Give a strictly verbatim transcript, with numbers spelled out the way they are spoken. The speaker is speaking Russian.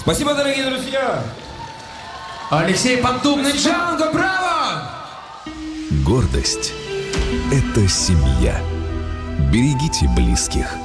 Спасибо, дорогие друзья! Алексей Поддубный, Джанго, браво! Гордость – это семья. Берегите близких.